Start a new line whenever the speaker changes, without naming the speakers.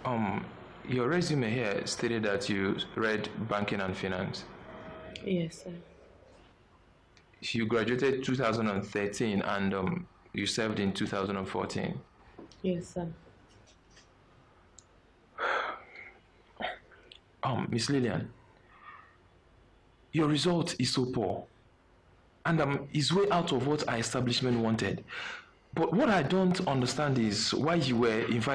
Your resume here stated that you read banking and finance.
Yes, sir.
You graduated 2013 and you served in 2014.
Yes, sir.
Miss Lillian, your result is so poor and is way out of what our establishment wanted. But what I don't understand is why you were invited